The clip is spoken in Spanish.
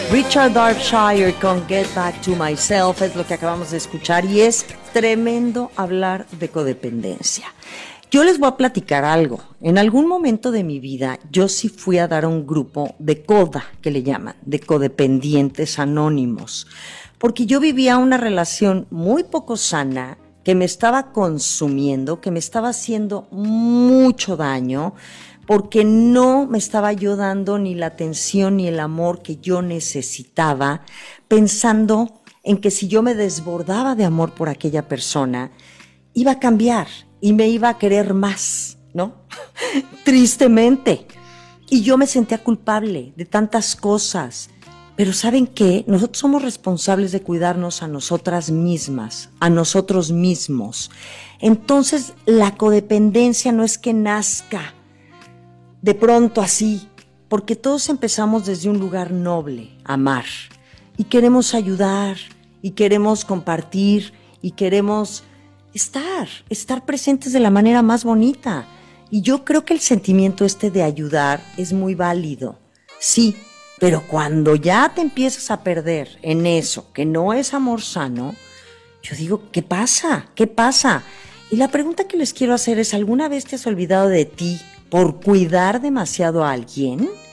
Richard Darkshire con Get Back to Myself es lo que acabamos de escuchar y es tremendo hablar de codependencia. Yo les voy a platicar algo. En algún momento de mi vida yo sí fui a dar a un grupo de coda, que le llaman, de codependientes anónimos, porque yo vivía una relación muy poco sana que me estaba consumiendo, que me estaba haciendo mucho daño, porque no me estaba yo dando ni la atención ni el amor que yo necesitaba, pensando en que si yo me desbordaba de amor por aquella persona, iba a cambiar y me iba a querer más, ¿no? Tristemente. Y yo me sentía culpable de tantas cosas. Pero ¿saben qué? Nosotros somos responsables de cuidarnos a nosotras mismas, a nosotros mismos. Entonces, la codependencia no es que nazca de pronto así, porque todos empezamos desde un lugar noble, amar, y queremos ayudar, y queremos compartir, y queremos estar presentes de la manera más bonita. Y yo creo que el sentimiento de ayudar es muy válido, sí, pero cuando ya te empiezas a perder en eso, que no es amor sano, yo digo, ¿qué pasa? ¿Qué pasa? Y la pregunta que les quiero hacer es, ¿alguna vez te has olvidado de ti por cuidar demasiado a alguien?